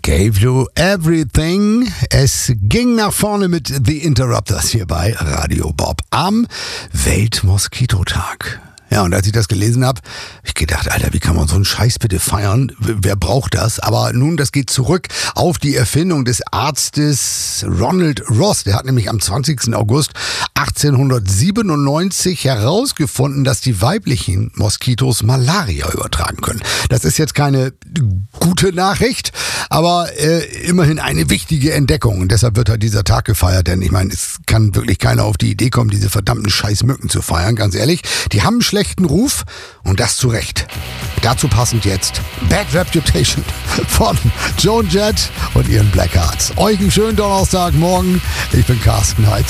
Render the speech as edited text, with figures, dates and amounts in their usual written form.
Gave You Everything. Es ging nach vorne mit The Interrupters hier bei Radio Bob am Weltmoskitotag. Ja, und als ich das gelesen habe, hab ich gedacht, Alter, wie kann man so einen Scheiß bitte feiern? Wer braucht das? Aber nun, das geht zurück auf die Erfindung des Arztes Ronald Ross. Der hat nämlich am 20. August 1897 herausgefunden, dass die weiblichen Moskitos Malaria übertragen können. Das ist jetzt keine gute Nachricht, aber immerhin eine wichtige Entdeckung. Und deshalb wird halt dieser Tag gefeiert, denn ich meine, es kann wirklich keiner auf die Idee kommen, diese verdammten Scheißmücken zu feiern, ganz ehrlich. Die haben einen schlechten Ruf und das zu Recht. Dazu passend jetzt Bad Reputation von Joan Jett und ihren Blackhearts. Euch einen schönen Donnerstagmorgen. Ich bin Carsten Heitz.